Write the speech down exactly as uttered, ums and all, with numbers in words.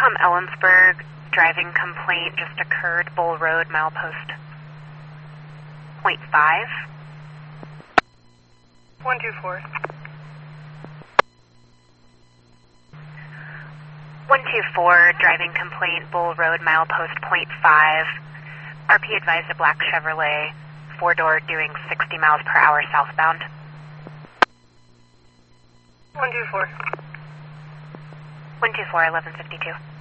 Intercom Ellensburg, driving complaint just occurred, Bull Road, milepost point five. one two four. one two four, driving complaint, Bull Road, milepost point five. R P advised a black Chevrolet, four-door, doing sixty miles per hour southbound. one two four. one two four, eleven fifty-two.